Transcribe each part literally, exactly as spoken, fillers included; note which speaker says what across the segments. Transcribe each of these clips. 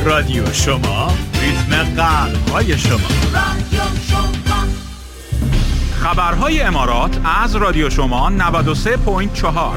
Speaker 1: رادیو شما، ریتم قلب‌های شما. رادیو شما. خبرهای امارات از رادیو شما نود و سه و چهار.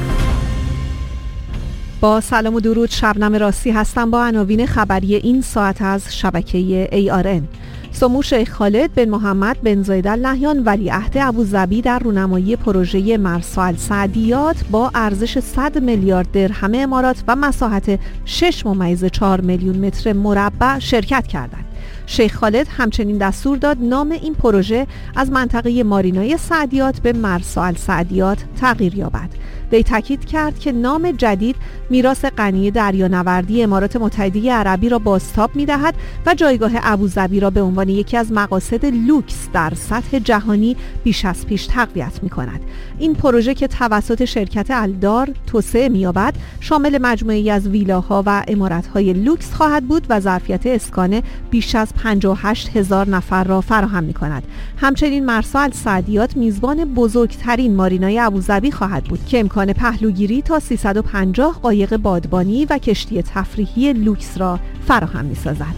Speaker 2: با سلام و درود، شبنم راستی هستم با عناوین خبری این ساعت از شبکه ای آر ان. سمو شیخ خالد بن محمد بن زاید ال نهیان ولیعهد ابوظبی در رونمایی پروژه مرسا السعدیات با ارزش صد میلیارد درهم امارات و مساحت شش ممیز چهار میلیون متر مربع شرکت کردند. شیخ خالد همچنین دستور داد نام این پروژه از منطقه مارینای سعدیات به مرسا السعدیات تغییر یابد. وی تاکید کرد که نام جدید میراث غنی دریانوردی امارات متحده عربی را بازتاب می‌دهد و جایگاه ابوظبی را به عنوان یکی از مقاصد لوکس در سطح جهانی بیش از پیش تقویت می‌کند. این پروژه که توسط شرکت الدار توسعه می‌یابد، شامل مجموعه‌ای از ویلاها و عمارت‌های لوکس خواهد بود و ظرفیت اسکان بیش از پنجاه و هشت هزار نفر را فراهم می‌کند. همچنین مرسا السعدیات میزبان بزرگترین مارینای ابوظبی خواهد بود که امکان پهلوگیری تا سیصد و پنجاه قایق بادبانی و کشتی تفریحی لوکس را فراهم می‌سازد.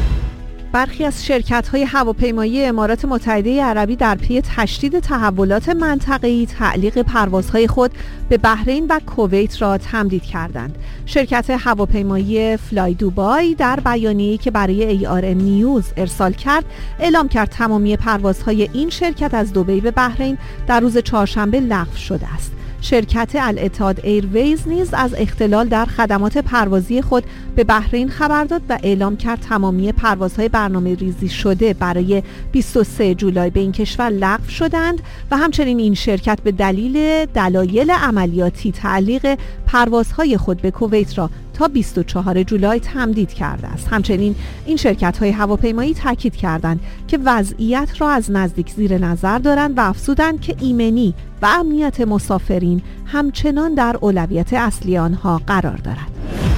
Speaker 2: برخی از شرکت‌های هواپیمایی امارات متحده عربی در پی تشدید تحولات منطقه‌ای تعلیق پروازهای خود به بحرین و کویت را تمدید کردند. شرکت هواپیمایی فلای دوبای در بیانیه‌ای که برای ای آر ان نیوز ارسال کرد، اعلام کرد تمامی پروازهای این شرکت از دبی به بحرین در روز چهارشنبه لغو شده است. شرکت الاتحاد ایرویز نیز از اختلال در خدمات پروازی خود به بحرین خبر داد و اعلام کرد تمامی پروازهای برنامه ریزی شده برای بیست و سوم جولای به این کشور لغو شدند و همچنین این شرکت به دلیل دلایل عملیاتی تعلیق پروازهای خود به کویت را تا بیست و چهارم جولای تمدید کرده است. همچنین این شرکت‌های هواپیمایی تاکید کردند که وضعیت را از نزدیک زیر نظر دارند و افزودند که ایمنی و امنیت مسافرین همچنان در اولویت اصلی آنها قرار دارد.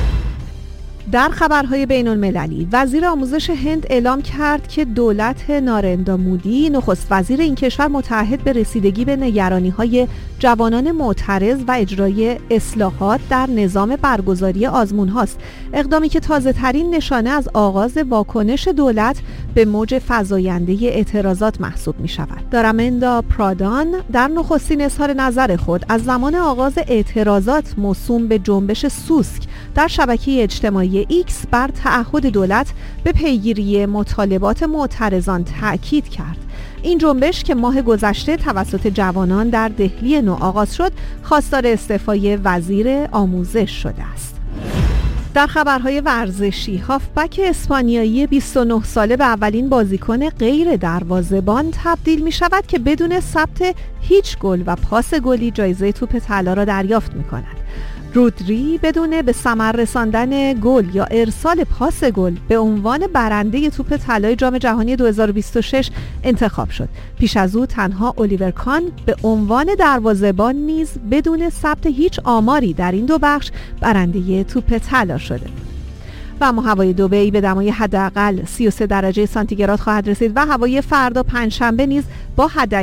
Speaker 2: در خبرهای بین المللی، وزیر آموزش هند اعلام کرد که دولت نارندرا مودی، نخست وزیر این کشور، متعهد به رسیدگی به نگرانی‌های جوانان معترض و اجرای اصلاحات در نظام برگزاری آزمون‌هاست. اقدامی که تازه‌ترین نشانه از آغاز واکنش دولت به موج فزاینده اعتراضات محسوب می‌شود. دارامندا پرادان در نخستین اظهار نظر خود از زمان آغاز اعتراضات موسوم به جنبش سوسک در شبکه اجتماعی ایکس بر تعهد دولت به پیگیری مطالبات معترضان تأکید کرد. این جنبش که ماه گذشته توسط جوانان در دهلی نو آغاز شد، خواستار استعفای وزیر آموزش شده است. در خبرهای ورزشی، هافبک اسپانیایی بیست و نه ساله به اولین بازیکن غیر دروازه‌بان تبدیل می شود که بدون ثبت هیچ گل و پاس گلی جایزه توپ طلا را دریافت می کند. رودری بدون به ثمر رساندن گل یا ارسال پاس گل به عنوان برنده توپ طلای جام جهانی دو هزار و بیست و شش انتخاب شد. پیش از او تنها الیور کان به عنوان دروازه‌بان نیز بدون ثبت هیچ آماری در این دو بخش برنده توپ طلا شده. و اما هوای دبی به دمای حداقل سی و سه درجه سانتیگراد خواهد رسید و هوای فردا پنجشنبه نیز با حد